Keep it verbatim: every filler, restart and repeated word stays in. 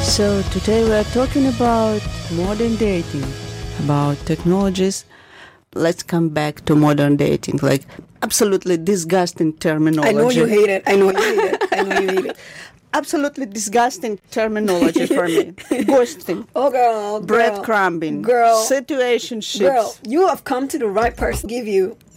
So today we are talking about modern dating, about technologies. Let's come back to modern dating, like absolutely disgusting terminology. I know you hate it. I know you hate it. I know you hate it. Absolutely disgusting terminology for me. Ghosting. Oh, girl. girl Breadcrumbing. Girl. Situationships. Girl, you have come to the right person to give you